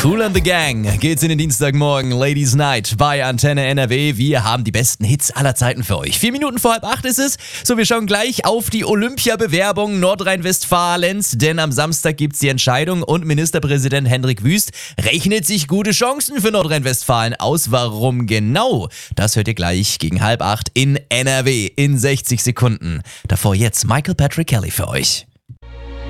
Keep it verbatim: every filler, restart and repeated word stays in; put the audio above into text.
Kool and the Gang geht's in den Dienstagmorgen, Ladies Night bei Antenne N R W. Wir haben die besten Hits aller Zeiten für euch. Vier Minuten vor halb acht ist es. So, wir schauen gleich auf die Olympia-Bewerbung Nordrhein-Westfalens, denn am Samstag gibt's die Entscheidung und Ministerpräsident Hendrik Wüst rechnet sich gute Chancen für Nordrhein-Westfalen aus. Warum genau? Das hört ihr gleich gegen halb acht in N R W in sechzig Sekunden. Davor jetzt Michael Patrick Kelly für euch.